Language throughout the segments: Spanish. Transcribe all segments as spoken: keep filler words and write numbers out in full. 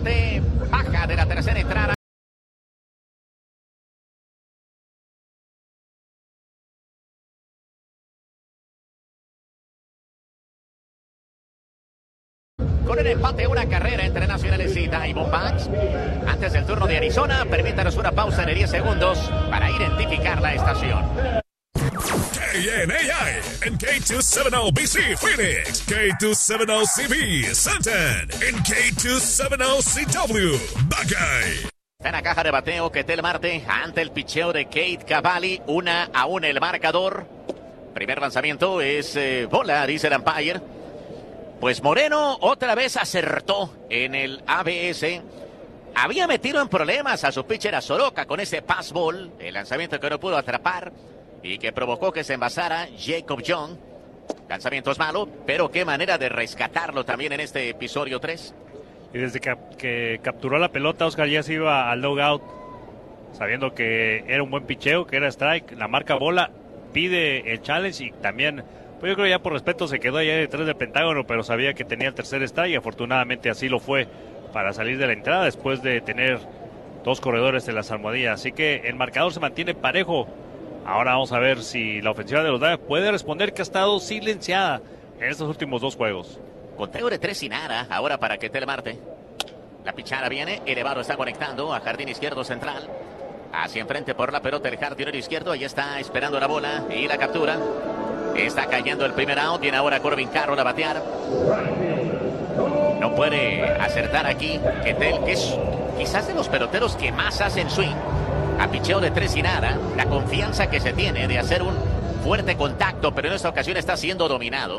parte baja de la tercera entrada. Con el empate, una carrera entre Nacionales y Diamondbacks. Antes del turno de Arizona, permítanos una pausa de diez segundos para identificar la estación. K N A I en K doscientos setenta B C Phoenix, K doscientos setenta C B Santan, en K doscientos setenta C W Buckeye. En la caja de bateo, Ketel Marte ante el picheo de Cade Cavalli, una a una el marcador. Primer lanzamiento es eh, bola, dice el umpire. Pues Moreno otra vez acertó en el A B S. Había metido en problemas a su pitcher a Soroka con ese pass ball, el lanzamiento que no pudo atrapar y que provocó que se envasara Jacob Young. Lanzamiento es malo, pero qué manera de rescatarlo también en este episodio tres. Y desde que, que capturó la pelota, Oscar ya se iba al logout, sabiendo que era un buen picheo, que era strike, la marca bola, pide el challenge y también, pues yo creo ya por respeto se quedó allá detrás del Pentágono, pero sabía que tenía el tercer strike y afortunadamente así lo fue para salir de la entrada después de tener dos corredores en las almohadillas. Así que el marcador se mantiene parejo. Ahora vamos a ver si la ofensiva de los Dodgers puede responder, que ha estado silenciada en estos últimos dos juegos. Conteo de tres y nada, ahora para Ketel Marte. La pichada viene, elevado está conectando a jardín izquierdo central. Hacia enfrente por la pelota el jardinero izquierdo, ahí está esperando la bola y la captura. Está cayendo el primer out, tiene ahora Corbin Carroll a batear. No puede acertar aquí Ketel, que es quizás de los peloteros que más hacen swing. A picheo de tres y nada, la confianza que se tiene de hacer un fuerte contacto, pero en esta ocasión está siendo dominado.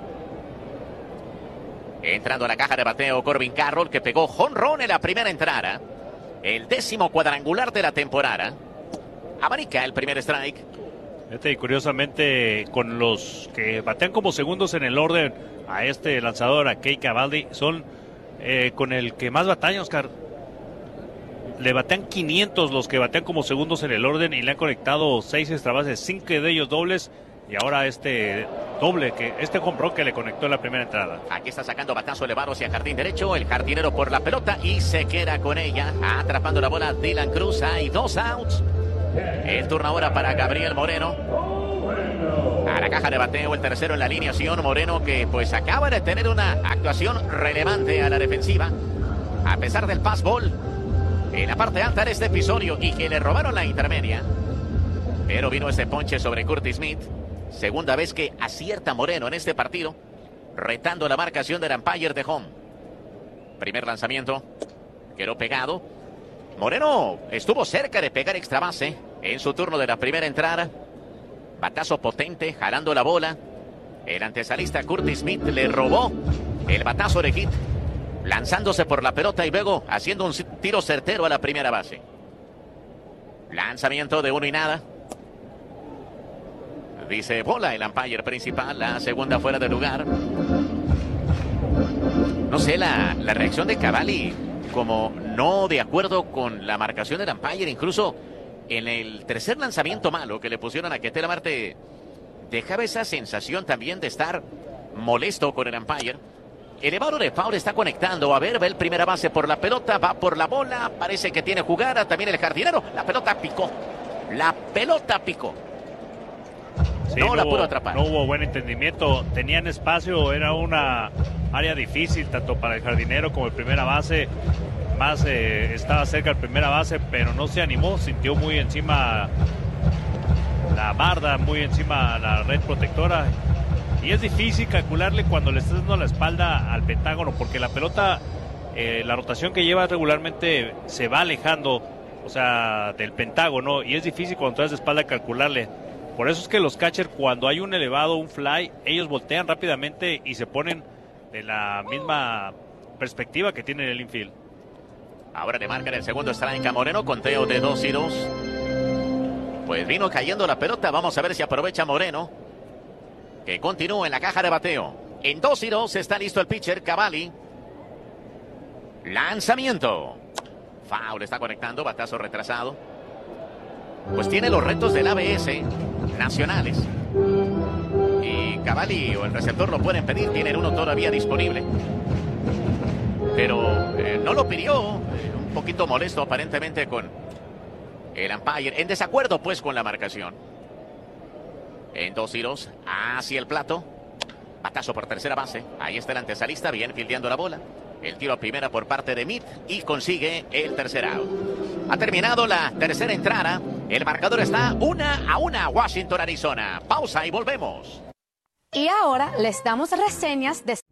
Entrando a la caja de bateo Corbin Carroll, que pegó jonrón en la primera entrada. El décimo cuadrangular de la temporada. Abanica el primer strike. Este, y curiosamente, con los que batean como segundos en el orden a este lanzador, a Cade Cavalli, son eh, con el que más batalla, Oscar. Le batean quinientos los que batean como segundos en el orden y le han conectado seis extra bases, cinco de ellos dobles. Y ahora este doble, que este home run que le conectó en la primera entrada. Aquí está sacando batazo elevado hacia jardín derecho. El jardinero por la pelota y se queda con ella. Atrapando la bola Dylan Cruz. Hay dos outs. El turno ahora para Gabriel Moreno. A la caja de bateo, el tercero en la alineación. Moreno, que pues acaba de tener una actuación relevante a la defensiva. A pesar del pass ball en la parte alta de este episodio y que le robaron la intermedia. Pero vino ese ponche sobre Curtis Smith. Segunda vez que acierta Moreno en este partido, retando la marcación del umpire de home. Primer lanzamiento, quedó pegado. Moreno estuvo cerca de pegar extra base en su turno de la primera entrada. Batazo potente, jalando la bola. El antesalista Curtis Smith le robó el batazo de hit, lanzándose por la pelota y luego haciendo un tiro certero a la primera base. Lanzamiento de uno y nada. Dice bola el umpire principal, la segunda fuera de lugar. No sé, la, la reacción de Cavalli, como no de acuerdo con la marcación del umpire, incluso en el tercer lanzamiento malo que le pusieron a Ketel Marte, dejaba esa sensación también de estar molesto con el umpire. Elevado de foul está conectando, a ver, va el primera base por la pelota, va por la bola, parece que tiene jugada, también el jardinero, la pelota picó, la pelota picó. Sí, no, no la hubo, pudo atrapar. No hubo buen entendimiento. Tenían espacio, era una área difícil tanto para el jardinero como el primera base. Más eh, estaba cerca el primera base, pero no se animó. Sintió muy encima la barda, muy encima la red protectora. Y es difícil calcularle cuando le estás dando la espalda al Pentágono, porque la pelota, eh, la rotación que lleva regularmente se va alejando, o sea, del Pentágono. Y es difícil cuando traes de espalda calcularle. Por eso es que los catchers, cuando hay un elevado, un fly, ellos voltean rápidamente y se ponen de la misma perspectiva que tienen el infield. Ahora le marcan el segundo strike a Moreno, conteo de dos y dos. Pues vino cayendo la pelota, vamos a ver si aprovecha Moreno, que continúa en la caja de bateo. En dos y dos está listo el pitcher, Cavalli. Lanzamiento. Foul, está conectando, batazo retrasado. Pues tiene los retos del A B S nacionales. Y Cavalli o el receptor lo pueden pedir, tienen uno todavía disponible. pero eh, no lo pidió. Eh, un poquito molesto aparentemente con el umpire. En desacuerdo pues con la marcación. En dos tiros hacia el plato. Batazo por tercera base. Ahí está el antesalista, bien fildeando la bola. El tiro a primera por parte de Mead y consigue el tercer out. Ha terminado la tercera entrada. El marcador está una a una, Washington, Arizona. Pausa y volvemos. Y ahora les damos reseñas de